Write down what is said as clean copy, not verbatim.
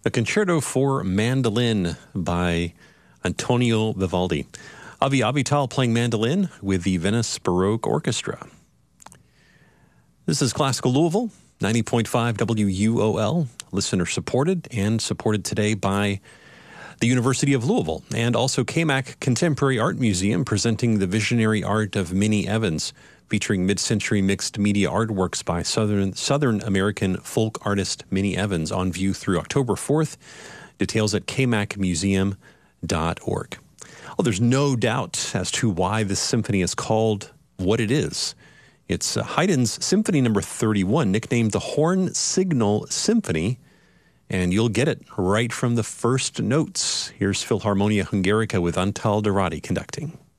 A Concerto for Mandolin by Antonio Vivaldi. Avi Avital playing mandolin with the Venice Baroque Orchestra. This is Classical Louisville, 90.5 WUOL, listener supported and supported today by the University of Louisville and also KMAC Contemporary Art Museum presenting the visionary art of Minnie Evans, featuring mid-century mixed media artworks by Southern American folk artist Minnie Evans on view through October 4th. Details at kmacmuseum.org. Well, there's no doubt as to why this symphony is called what it is. It's Haydn's Symphony No. 31, nicknamed the Horn Signal Symphony, and you'll get it right from the first notes. Here's Philharmonia Hungarica with Antal Dorati conducting.